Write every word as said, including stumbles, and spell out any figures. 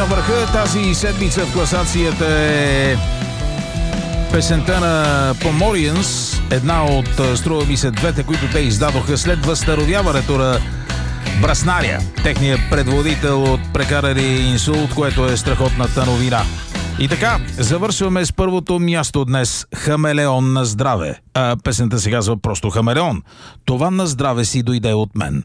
върха тази седмица в класацията е песента на Pomorians, една от, струва ми се, двете, които те издадоха след възстановяването на Браснария, техният предводител от прекарали инсулт, което е страхотната новина. И така, завършваме с първото място днес. Хамелеон на здраве. А, песента се казва просто Хамелеон. Това на здраве си дойде от мен.